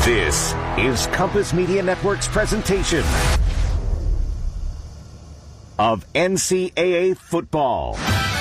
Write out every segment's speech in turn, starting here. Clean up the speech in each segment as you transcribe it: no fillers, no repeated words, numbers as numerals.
This is Compass Media Network's presentation of NCAA football.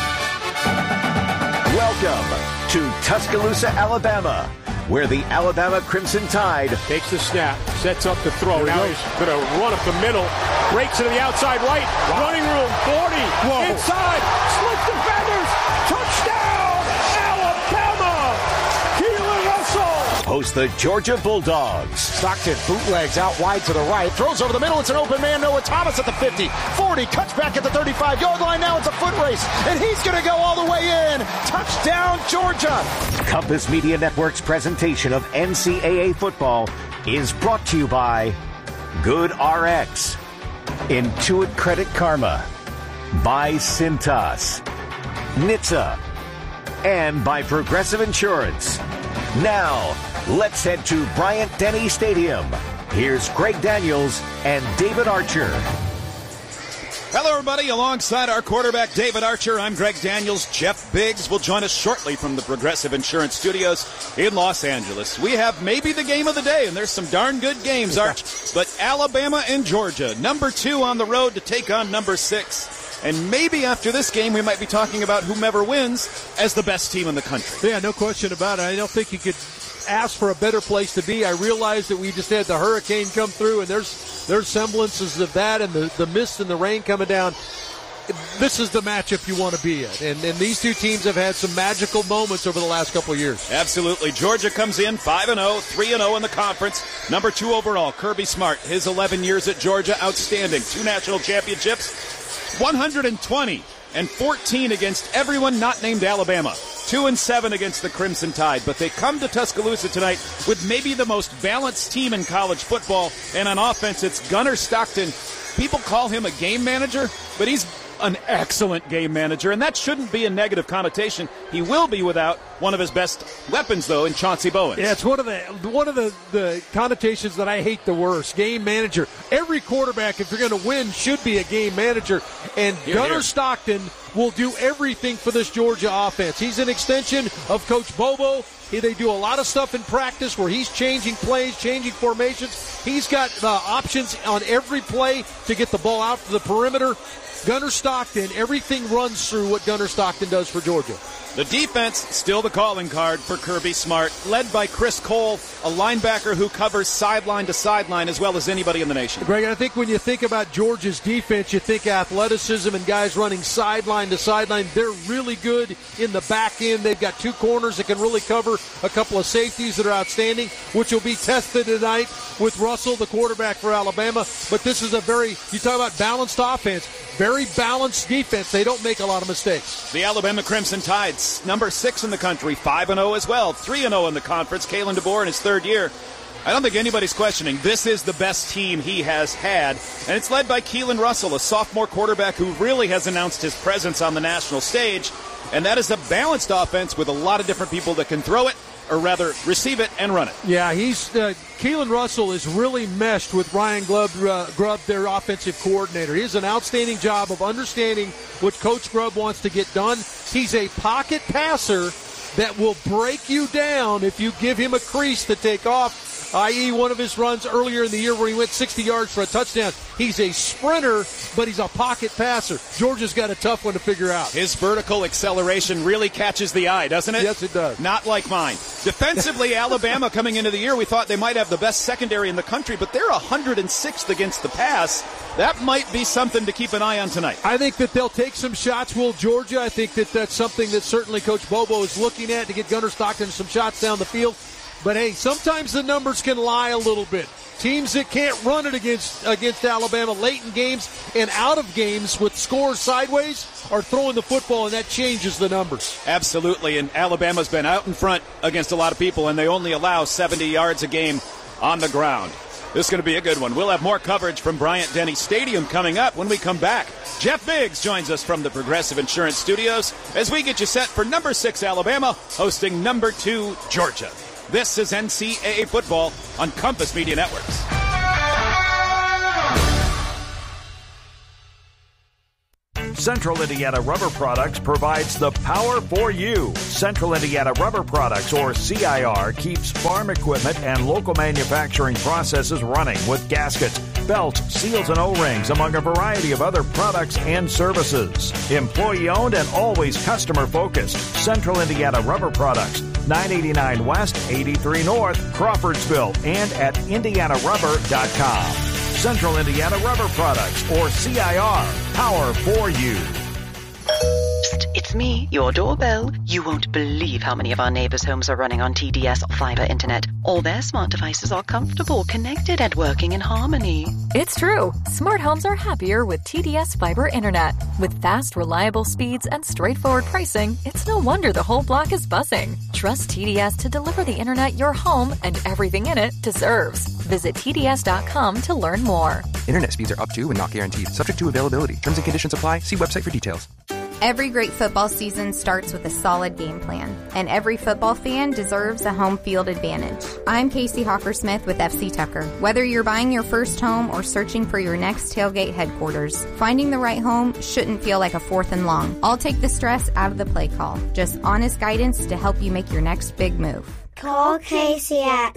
Welcome to Tuscaloosa, Alabama, where the Alabama Crimson Tide takes the snap, sets up the throw. Now he's going to run up the middle, breaks into the outside right, running room, 40, inside, slips defenders, touchdown, Alabama! Keelan Russell hosts the Georgia Bulldogs. Stockton bootlegs out wide to the right, throws over the middle, it's an open man, Noah Thomas at the 50, 40, cuts back at the 35-yard line, now it's a foot race, and he's going to go all the way in. Touchdown, Georgia! Compass Media Network's presentation of NCAA football is brought to you by Good RX, Intuit Credit Karma, by Cintas, NHTSA, and by Progressive Insurance. Now, let's head to Bryant-Denny Stadium. Here's Greg Daniels and David Archer. Hello, everybody. Alongside our quarterback, David Archer, I'm Greg Daniels. Jeff Biggs will join us shortly from the Progressive Insurance Studios in Los Angeles. We have maybe the game of the day, and there's some darn good games, Arch. But Alabama and Georgia, number 2 on the road to take on number 6. And maybe after this game, we might be talking about whomever wins as the best team in the country. Yeah, no question about it. I don't think you could ask for a better place to be. I realize that we just had the hurricane come through, and there's semblances of that and the mist and the rain coming down. This is the matchup you want to be at. And these two teams have had some magical moments over the last couple of years. Absolutely. Georgia comes in 5-0, 3-0 in the conference. Number 2 overall, Kirby Smart. His 11 years at Georgia, outstanding. 2 national championships, 120 and 14 against everyone not named Alabama. 2-7 against the Crimson Tide. But they come to Tuscaloosa tonight with maybe the most balanced team in college football. And on offense, it's Gunnar Stockton. People call him a game manager, but he's an excellent game manager, and that shouldn't be a negative connotation. He will be without one of his best weapons, though, in Chauncey Bowens. Yeah, it's one of the connotations that I hate the worst. Game manager. Every quarterback, if you're going to win, should be a game manager. And Gunnar Stockton will do everything for this Georgia offense. He's an extension of Coach Bobo. They do a lot of stuff in practice where he's changing plays, changing formations. He's got options on every play to get the ball out to the perimeter. Gunnar Stockton, everything runs through what Gunnar Stockton does for Georgia. The defense, still the calling card for Kirby Smart, led by Chris Cole, a linebacker who covers sideline to sideline as well as anybody in the nation. Greg, I think when you think about Georgia's defense, you think athleticism and guys running sideline to sideline. They're really good in the back end. They've got 2 corners that can really cover a couple of safeties that are outstanding, which will be tested tonight with Russell, the quarterback for Alabama. But this is you talk about balanced offense, very balanced defense. They don't make a lot of mistakes. The Alabama Crimson Tide, number 6 in the country, 5-0 as well, 3-0 in the conference. Kalen DeBoer in his 3rd year. I don't think anybody's questioning this is the best team he has had, and it's led by Keelan Russell, a sophomore quarterback who really has announced his presence on the national stage, and that is a balanced offense with a lot of different people that can throw it, or rather receive it and run it. Yeah, Keelan Russell is really meshed with Ryan Grubb, their offensive coordinator. He does an outstanding job of understanding what Coach Grubb wants to get done. He's a pocket passer that will break you down if you give him a crease to take off, i.e. one of his runs earlier in the year where he went 60 yards for a touchdown. He's a sprinter, but he's a pocket passer. Georgia's got a tough one to figure out. His vertical acceleration really catches the eye, doesn't it? Yes, it does. Not like mine. Defensively, Alabama coming into the year, we thought they might have the best secondary in the country, but they're 106th against the pass. That might be something to keep an eye on tonight. I think that they'll take some shots, will Georgia. I think that that's something that certainly Coach Bobo is looking at to get Gunnar Stockton some shots down the field. But, hey, sometimes the numbers can lie a little bit. Teams that can't run it against Alabama late in games and out of games with scores sideways are throwing the football, and that changes the numbers. Absolutely, and Alabama's been out in front against a lot of people, and they only allow 70 yards a game on the ground. This is going to be a good one. We'll have more coverage from Bryant-Denny Stadium coming up when we come back. Jeff Biggs joins us from the Progressive Insurance Studios as we get you set for number 6 Alabama hosting number 2 Georgia. This is NCAA football on Compass Media Networks. Central Indiana Rubber Products provides the power for you. Central Indiana Rubber Products, or CIR, keeps farm equipment and local manufacturing processes running with gaskets, belts, seals, and O-rings, among a variety of other products and services. Employee-owned and always customer-focused. Central Indiana Rubber Products, 989 West, 83 North, Crawfordsville, and at IndianaRubber.com. Central Indiana Rubber Products, or CIR, power for you. Psst, it's me, your doorbell. You won't believe how many of our neighbors' homes are running on TDS fiber internet. All their smart devices are comfortable, connected, and working in harmony. It's true. Smart homes are happier with TDS fiber internet. With fast, reliable speeds and straightforward pricing, it's no wonder the whole block is buzzing. Trust TDS to deliver the internet your home and everything in it deserves. Visit TDS.com to learn more. Internet speeds are up to and not guaranteed. Subject to availability. Terms and conditions apply. See website for details. Every great football season starts with a solid game plan, and every football fan deserves a home field advantage. I'm Casey Hoffer-Smith with FC Tucker. Whether you're buying your first home or searching for your next tailgate headquarters, finding the right home shouldn't feel like a fourth and long. I'll take the stress out of the play call. Just honest guidance to help you make your next big move. Call Casey at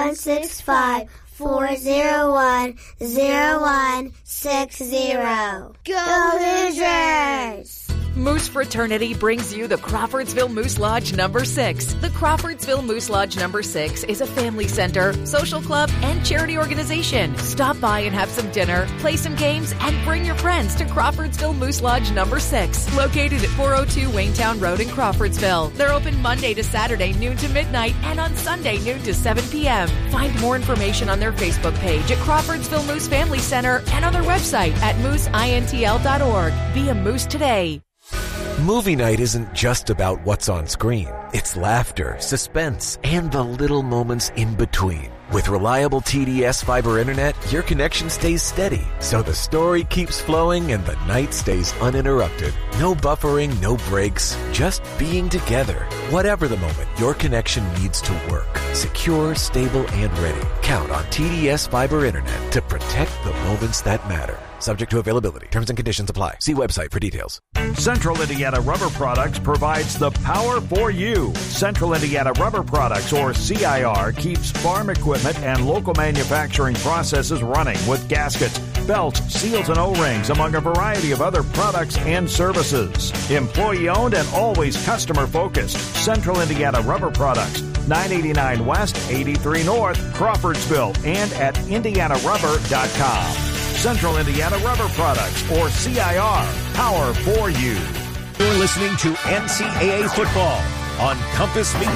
765-401-0160. Go Hoosiers! Moose Fraternity brings you the Crawfordsville Moose Lodge number 6. The Crawfordsville Moose Lodge number 6 is a family center, social club, and charity organization. Stop by and have some dinner, play some games, and bring your friends to Crawfordsville Moose Lodge number 6, located at 402 Waynetown Road in Crawfordsville. They're open Monday to Saturday, noon to midnight, and on Sunday, noon to 7 p.m. Find more information on their Facebook page at Crawfordsville Moose Family Center and on their website at mooseintl.org. Be a moose today. Movie night isn't just about what's on screen. It's laughter, suspense, and the little moments in between. With reliable TDS fiber internet, your connection stays steady, so the story keeps flowing and the night stays uninterrupted. No buffering, no breaks, just being together. Whatever the moment, your connection needs to work. Secure, stable, and ready. Count on TDS fiber internet to protect the moments that matter. Subject to availability. Terms and conditions apply. See website for details. Central Indiana Rubber Products provides the power for you. Central Indiana Rubber Products, or CIR, keeps farm equipment and local manufacturing processes running with gaskets, belts, seals, and O-rings, among a variety of other products and services. Employee-owned and always customer-focused. Central Indiana Rubber Products, 989 West, 83 North, Crawfordsville, and at IndianaRubber.com. Central Indiana Rubber Products, or CIR, power for you. You're listening to NCAA football on Compass Media.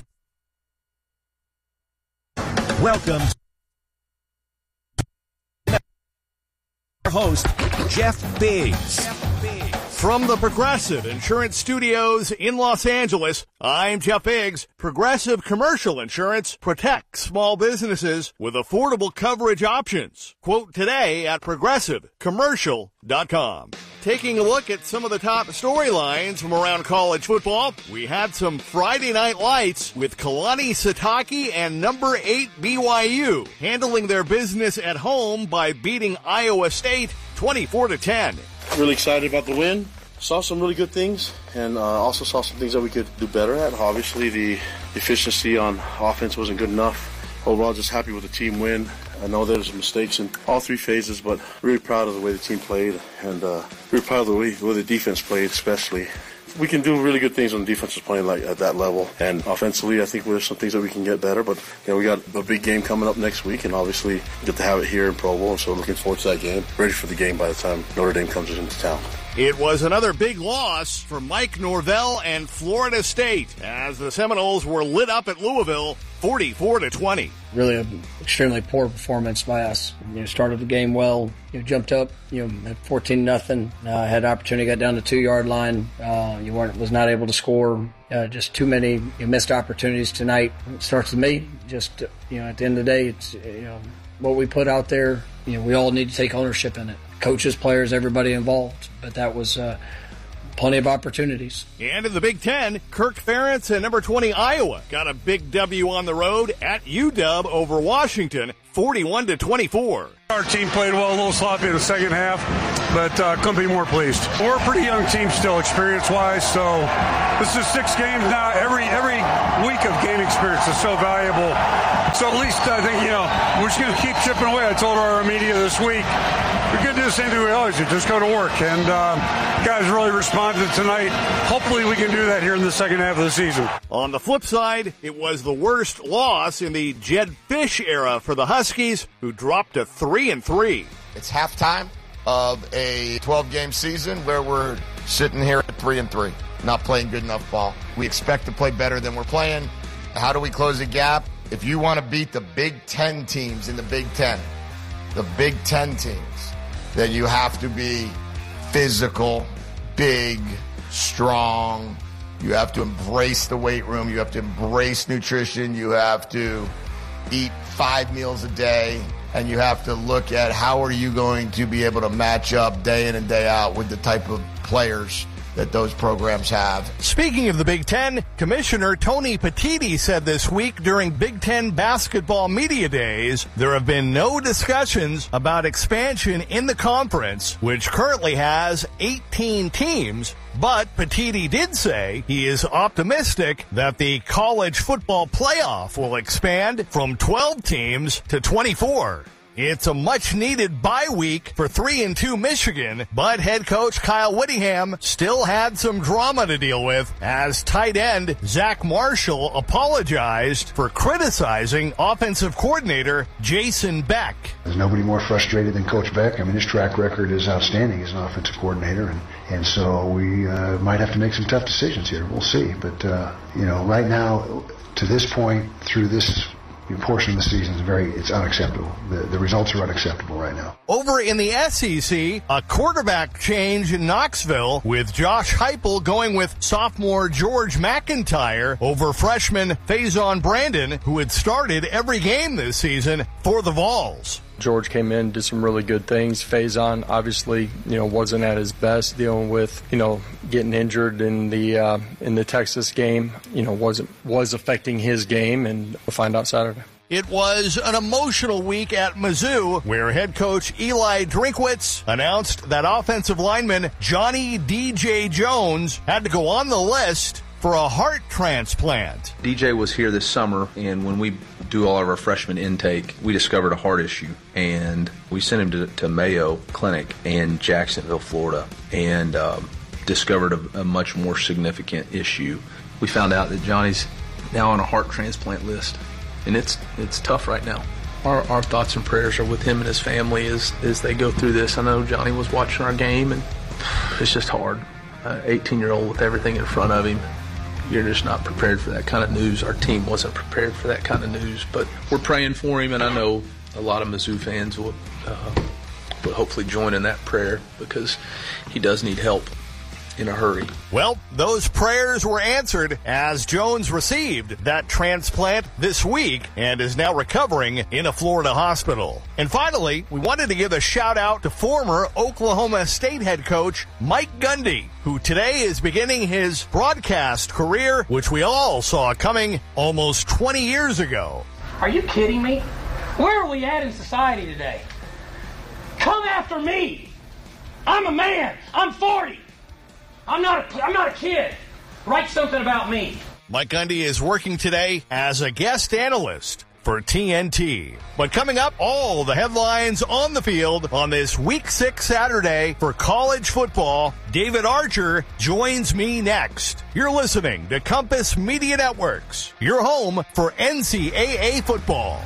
Welcome to our host, Jeff Biggs. From the Progressive Insurance Studios in Los Angeles, I'm Jeff Biggs. Progressive Commercial Insurance protects small businesses with affordable coverage options. Quote today at progressivecommercial.com. Taking a look at some of the top storylines from around college football, we had some Friday night lights with Kalani Sitake and number 8 BYU handling their business at home by beating Iowa State 24-10. Really excited about the win. Saw some really good things and also saw some things that we could do better at. Obviously, the efficiency on offense wasn't good enough. Overall, just happy with the team win. I know there's mistakes in all three phases, but really proud of the way the team played and really proud of the way the defense played, especially. We can do really good things when the defense is playing like at that level. And offensively, I think there's some things that we can get better. But we got a big game coming up next week, and obviously get to have it here in Provo. So looking forward to that game. Ready for the game by the time Notre Dame comes into town. It was another big loss for Mike Norvell and Florida State as the Seminoles were lit up at Louisville 44-20. Really an extremely poor performance by us. Started the game well, jumped up, at 14-0. Had opportunity, got down the 2-yard line. Was not able to score. Just too many missed opportunities tonight. It starts with me. Just at the end of the day, it's what we put out there. We all need to take ownership in it. Coaches, players, everybody involved. But that was plenty of opportunities. And in the Big Ten, Kirk Ferentz and number 20 Iowa got a big W on the road at UW over Washington, 41-24. Our team played well, a little sloppy in the second half, but couldn't be more pleased. We're a pretty young team still, experience-wise, so this is 6 games now. Every week of game experience is so valuable. So at least I think, we're just going to keep chipping away. I told our media this week, we're going to do the same thing we always do, just go to work. And guys really responded tonight. Hopefully we can do that here in the second half of the season. On the flip side, it was the worst loss in the Jedd Fisch era for the Huskies, who dropped to 3-3. It's halftime of a 12-game season where we're sitting here at 3-3, not playing good enough ball. We expect to play better than we're playing. How do we close the gap? If you want to beat the Big Ten teams in the Big Ten, then you have to be physical, big, strong. You have to embrace the weight room. You have to embrace nutrition. You have to eat 5 meals a day. And you have to look at how are you going to be able to match up day in and day out with the type of players that those programs have. Speaking of the Big Ten, Commissioner Tony Petitti said this week during Big Ten basketball media days, there have been no discussions about expansion in the conference, which currently has 18 teams. But Petitti did say he is optimistic that the college football playoff will expand from 12 teams to 24. It's a much-needed bye week for 3-2 Michigan, but head coach Kyle Whittingham still had some drama to deal with as tight end Zach Marshall apologized for criticizing offensive coordinator Jason Beck. There's nobody more frustrated than Coach Beck. I mean, his track record is outstanding as an offensive coordinator, and so we might have to make some tough decisions here. We'll see. But, right now, to this point, through this portion of the season, it's unacceptable. The results are unacceptable right now. Over in the SEC, a quarterback change in Knoxville with Josh Heupel going with sophomore George McIntyre over freshman Faison Brandon, who had started every game this season for the Vols. George came in, did some really good things. Faison obviously, wasn't at his best, dealing with, getting injured in the Texas game, was affecting his game, and we'll find out Saturday. It was an emotional week at Mizzou, where head coach Eli Drinkwitz announced that offensive lineman Johnny DJ Jones had to go on the list for a heart transplant. DJ was here this summer, and when we do all of our freshman intake, we discovered a heart issue, and we sent him to Mayo Clinic in Jacksonville, Florida, and discovered a much more significant issue. We found out that Johnny's now on a heart transplant list, and it's tough right now. Our thoughts and prayers are with him and his family as they go through this. I know Johnny was watching our game, and it's just hard. 18-year-old with everything in front of him. You're just not prepared for that kind of news. Our team wasn't prepared for that kind of news, but we're praying for him, and I know a lot of Mizzou fans will hopefully join in that prayer because he does need help in a hurry. Well, those prayers were answered as Jones received that transplant this week and is now recovering in a Florida hospital. And finally, we wanted to give a shout out to former Oklahoma State head coach Mike Gundy, who today is beginning his broadcast career, which we all saw coming almost 20 years ago. Are you kidding me? Where are we at in society today? Come after me. I'm a man. I'm 40. I'm not a kid. Write something about me. Mike Gundy is working today as a guest analyst for TNT. But coming up, all the headlines on the field on this Week 6 Saturday for college football. David Archer joins me next. You're listening to Compass Media Networks, your home for NCAA football.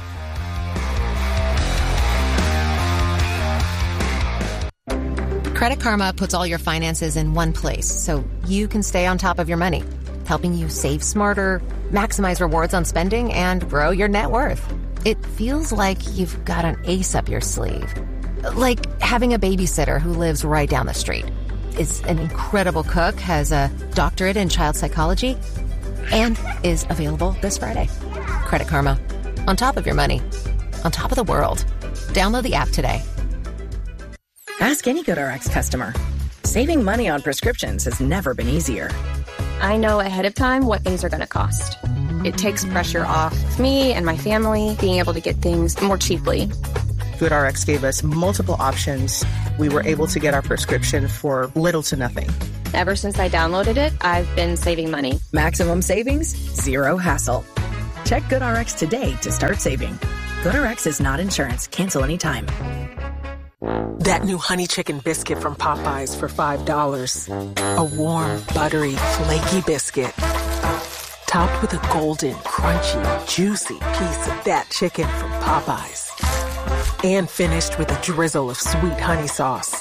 Credit Karma puts all your finances in one place so you can stay on top of your money, helping you save smarter, maximize rewards on spending, and grow your net worth. It feels like you've got an ace up your sleeve. Like having a babysitter who lives right down the street, is an incredible cook, has a doctorate in child psychology, and is available this Friday. Credit Karma. On top of your money. On top of the world. Download the app today. Ask any GoodRx customer. Saving money on prescriptions has never been easier. I know ahead of time what things are going to cost. It takes pressure off me and my family being able to get things more cheaply. GoodRx gave us multiple options. We were able to get our prescription for little to nothing. Ever since I downloaded it, I've been saving money. Maximum savings, zero hassle. Check GoodRx today to start saving. GoodRx is not insurance. Cancel anytime. That new honey chicken biscuit from Popeyes for $5. A warm, buttery, flaky biscuit. Topped with a golden, crunchy, juicy piece of that chicken from Popeyes. And finished with a drizzle of sweet honey sauce.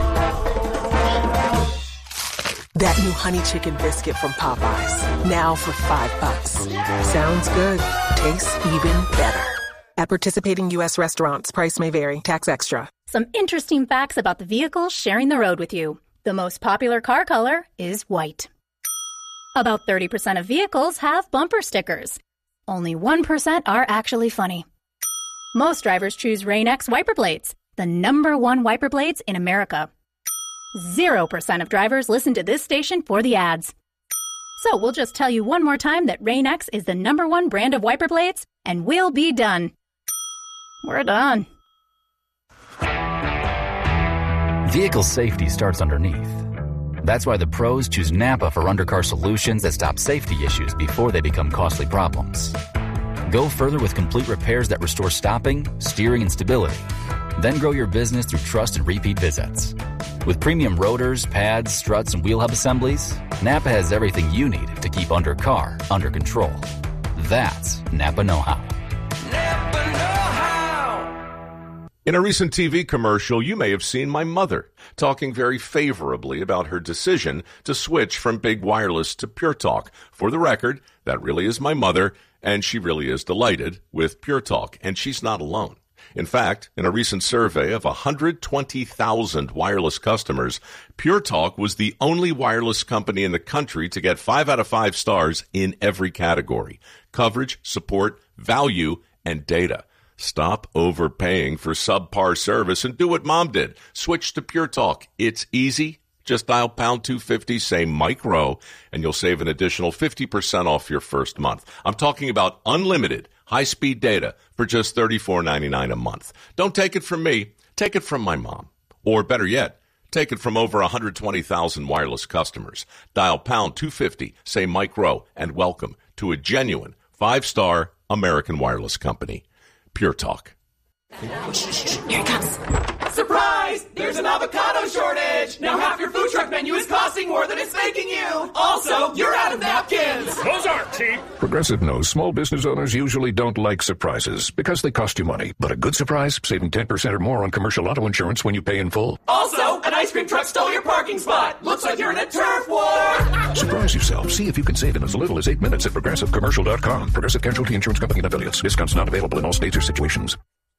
That new honey chicken biscuit from Popeyes. Now for $5. Sounds good. Tastes even better. At participating U.S. restaurants, price may vary. Tax extra. Some interesting facts about the vehicles sharing the road with you. The most popular car color is white. About 30% of vehicles have bumper stickers. Only 1% are actually funny. Most drivers choose Rain-X wiper blades, the #1 wiper blades in America. 0% of drivers listen to this station for the ads. So we'll just tell you one more time that Rain-X is the #1 brand of wiper blades, and we'll be done. We're done. Vehicle safety starts underneath. That's why the pros choose Napa for undercar solutions that stop safety issues before they become costly problems. Go further with complete repairs that restore stopping, steering, and stability. Then grow your business through trust and repeat visits. With premium rotors, pads, struts, and wheel hub assemblies, Napa has everything you need to keep undercar under control. That's Napa know-how. Napa know-how. In a recent TV commercial, you may have seen my mother talking very favorably about her decision to switch from big wireless to Pure Talk. For the record, that really is my mother, and she really is delighted with Pure Talk, and she's not alone. In fact, in a recent survey of 120,000 wireless customers, Pure Talk was the only wireless company in the country to get 5 out of 5 stars in every category: coverage, support, value, and data. Stop overpaying for subpar service and do what Mom did. Switch to Pure Talk. It's easy. Just dial pound 250, say Mike Rowe, and you'll save an additional 50% off your first month. I'm talking about unlimited high-speed data for just $34.99 a month. Don't take it from me. Take it from my mom. Or better yet, take it from over 120,000 wireless customers. Dial pound 250, say Mike Rowe, and welcome to a genuine 5-star American wireless company. Pure Talk. Here it comes. Surprise! There's an avocado shortage! Now half your food truck menu is costing more than it's making you! Also, you're out of napkins! Those aren't cheap! Progressive knows small business owners usually don't like surprises because they cost you money. But a good surprise, saving 10% or more on commercial auto insurance when you pay in full. Also, an ice cream truck stole your parking spot! Looks like you're in a turf war! Surprise yourself. See if you can save in as little as 8 minutes at ProgressiveCommercial.com. Progressive Casualty Insurance Company and Affiliates. Discounts not available in all states or situations.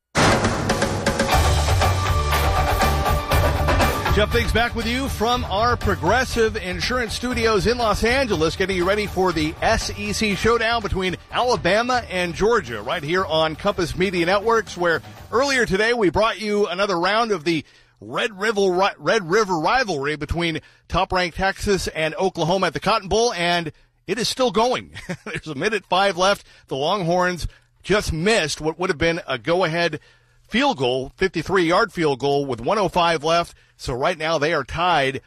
Jeff Biggs back with you from our Progressive Insurance Studios in Los Angeles, getting you ready for the SEC showdown between Alabama and Georgia right here on Compass Media Networks, where earlier today we brought you another round of the Red River rivalry between top-ranked Texas and Oklahoma at the Cotton Bowl, and it is still going. There's 1:05 left. The Longhorns just missed what would have been a go-ahead field goal, 53-yard field goal with 1:05 left. So right now they are tied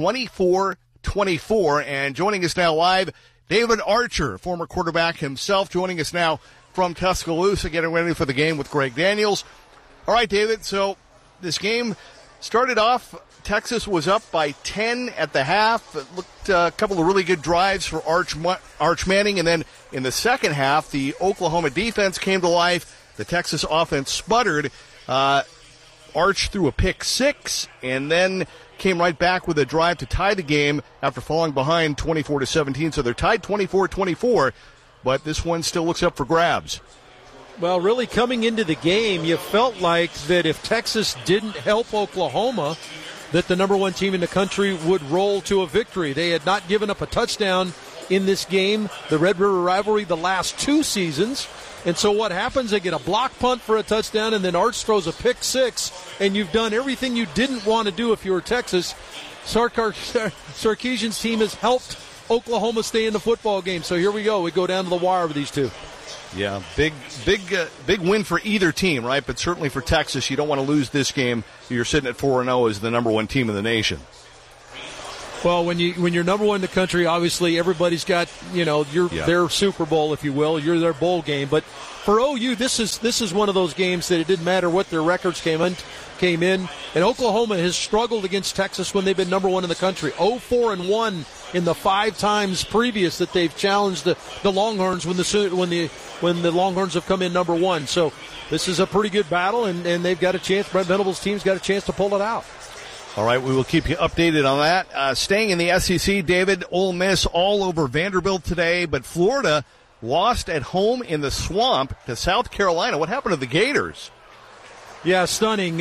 24-24. And joining us now live, David Archer, former quarterback himself, joining us now from Tuscaloosa, getting ready for the game with Greg Daniels. All right, David, so this game started off, Texas was up by 10 at the half. It looked a couple of really good drives for Arch Manning. And then in the second half, the Oklahoma defense came to life. The Texas offense sputtered. Arch threw a pick six and then came right back with a drive to tie the game after falling behind 24-17. So they're tied 24-24, but this one still looks up for grabs. Well, really coming into the game, you felt like that if Texas didn't help Oklahoma, that the #1 team in the country would roll to a victory. They had not given up a touchdown in this game, the Red River rivalry, the last 2 seasons. And so what happens, they get a block punt for a touchdown, and then Arch throws a pick 6, and you've done everything you didn't want to do if you were Texas. Sarkisian's team has helped Oklahoma stay in the football game. So here we go. We go down to the wire with these two. Yeah, big win for either team, right? But certainly for Texas, you don't want to lose this game. You're sitting at 4-0 as the number 1 team in the nation. Well, when you're number 1 in the country, obviously everybody's got their Super Bowl, if you will. You're their bowl game. But for OU, this is one of those games that it didn't matter what their records came in. And Oklahoma has struggled against Texas when they've been number 1 in the country. 0-4-1 in the 5 times previous that they've challenged the Longhorns when the Longhorns have come in number 1. So this is a pretty good battle, and they've got a chance. Brent Venables' team's got a chance to pull it out. All right, we will keep you updated on that. Staying in the SEC, David, Ole Miss all over Vanderbilt today, but Florida lost at home in the Swamp to South Carolina. What happened to the Gators? Yeah, stunning.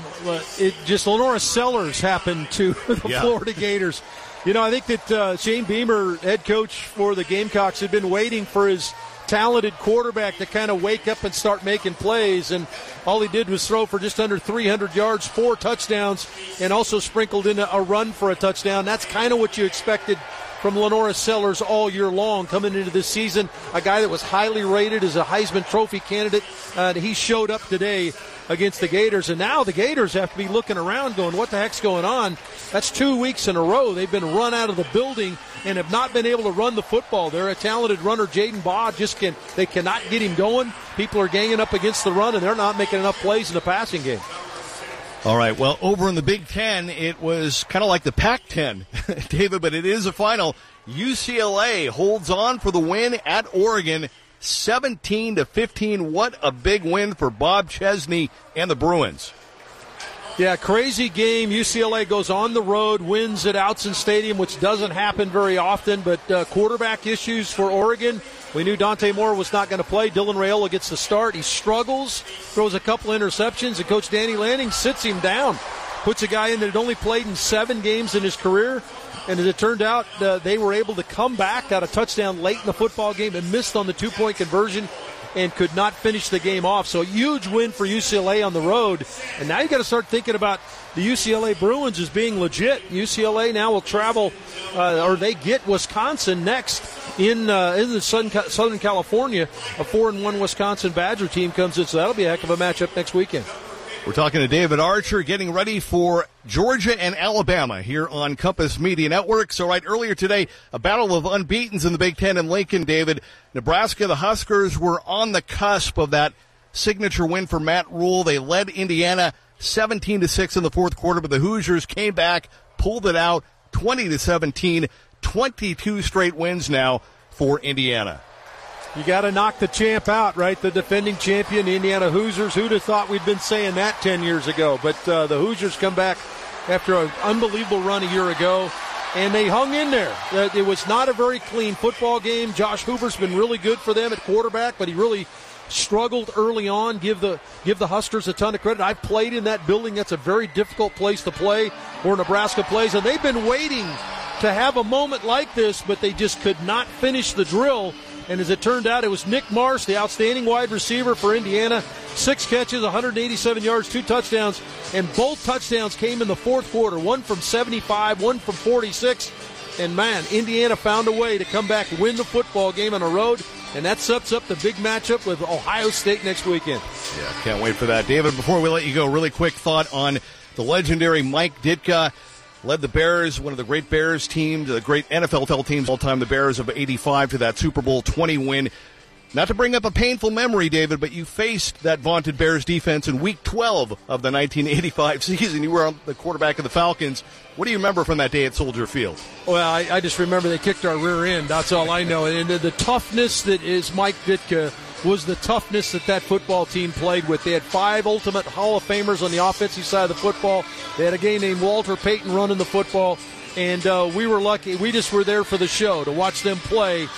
Lenora Sellers happened to the Florida Gators. I think that Shane Beamer, head coach for the Gamecocks, had been waiting for his talented quarterback to kind of wake up and start making plays, and all he did was throw for just under 300 yards, 4 touchdowns, and also sprinkled in a run for a touchdown. That's kind of what you expected from Lenora Sellers all year long coming into this season, a guy that was highly rated as a Heisman Trophy candidate. He showed up today against the Gators, and now the Gators have to be looking around going, what the heck's going on? That's 2 weeks in a row they've been run out of the building and have not been able to run the football. They're a talented runner. Jaden Baugh they cannot get him going. People are ganging up against the run, and they're not making enough plays in the passing game. All right, well, over in the Big Ten, it was kind of like the Pac-10, David, but it is a final. UCLA holds on for the win at Oregon, 17-15. What a big win for Bob Chesney and the Bruins. Yeah, crazy game. UCLA goes on the road, wins at Outson Stadium, which doesn't happen very often, but quarterback issues for Oregon. We knew Dante Moore was not going to play. Dylan Raiola gets the start. He struggles, throws a couple interceptions, and Coach Danny Lanning sits him down, puts a guy in that had only played in 7 games in his career. And as it turned out, they were able to come back, got a touchdown late in the football game and missed on the 2-point conversion and could not finish the game off. So a huge win for UCLA on the road. And now you got to start thinking about the UCLA Bruins as being legit. UCLA now will travel, or they get Wisconsin next in the Southern California. A 4-1 Wisconsin Badger team comes in, so that'll be a heck of a matchup next weekend. We're talking to David Archer, getting ready for Georgia and Alabama here on Compass Media Network. So right earlier today, a battle of unbeatens in the Big Ten in Lincoln, David. Nebraska, the Huskers were on the cusp of that signature win for Matt Rule. They led Indiana 17-6 in the fourth quarter, but the Hoosiers came back, pulled it out 20-17, 22 straight wins now for Indiana. You got to knock the champ out, right? The defending champion, the Indiana Hoosiers. Who'd have thought we'd been saying that 10 years ago? But the Hoosiers come back after an unbelievable run a year ago, and they hung in there. It was not a very clean football game. Josh Hoover's been really good for them at quarterback, but he really struggled early on. Give the Huskers a ton of credit. I've played in that building. That's a very difficult place to play where Nebraska plays, and they've been waiting to have a moment like this, but they just could not finish the drill. And as it turned out, it was Nick Marsh, the outstanding wide receiver for Indiana. 6 catches, 187 yards, 2 touchdowns. And both touchdowns came in the fourth quarter. One from 75, one from 46. And, man, Indiana found a way to come back and win the football game on the road. And that sets up the big matchup with Ohio State next weekend. Yeah, can't wait for that. David, before we let you go, really quick thought on the legendary Mike Ditka. Led the Bears, one of the great Bears teams, the great NFL teams all time, the Bears of 85 to that Super Bowl 20 win. Not to bring up a painful memory, David, but you faced that vaunted Bears defense in Week 12 of the 1985 season. You were on the quarterback of the Falcons. What do you remember from that day at Soldier Field? Well, I just remember they kicked our rear end. That's all I know. And the toughness that is Mike Ditka was the toughness that football team played with. They had 5 ultimate Hall of Famers on the offensive side of the football. They had a guy named Walter Payton running the football, and we were lucky. We just were there for the show to watch them play.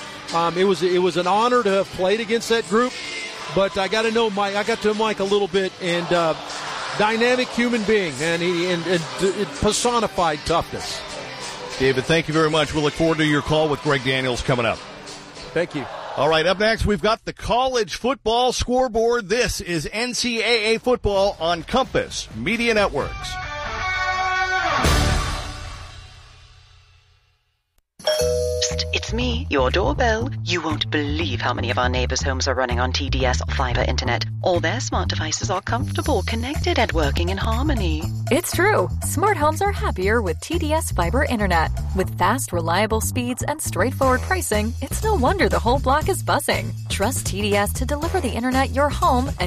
It was an honor to have played against that group, but I got to know Mike. I got to know Mike a little bit, and dynamic human being, and he personified toughness. David, thank you very much. We'll look forward to your call with Greg Daniels coming up. Thank you. All right, up next, we've got the college football scoreboard. This is NCAA football on Compass Media Networks. It's me, your doorbell. You won't believe how many of our neighbors' homes are running on TDS fiber internet. All their smart devices are comfortable, connected, and working in harmony. It's true. Smart homes are happier with TDS fiber internet. With fast, reliable speeds and straightforward pricing, it's no wonder the whole block is buzzing. Trust TDS to deliver the internet your home and